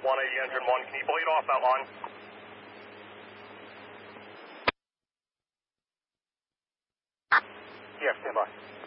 180 engine 1. Can you bleed off that line? Yeah, stand by.